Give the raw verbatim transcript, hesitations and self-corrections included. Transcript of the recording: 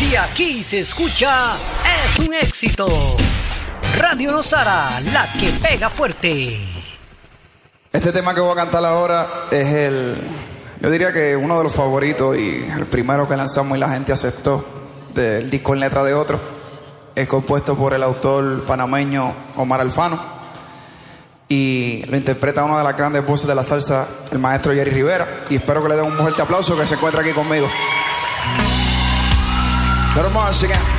Si aquí se escucha, es un éxito. Radio Nosara, la que pega fuerte. Este tema que voy a cantar ahora es el, yo diría que uno de los favoritos y el primero que lanzamos y la gente aceptó del disco En Letra de Otro. Es compuesto por el autor panameño Omar Alfano y lo interpreta una de las grandes voces de la salsa, el maestro Jerry Rivera, y espero que le den un fuerte aplauso que se encuentra aquí conmigo. Pero vamos a seguir.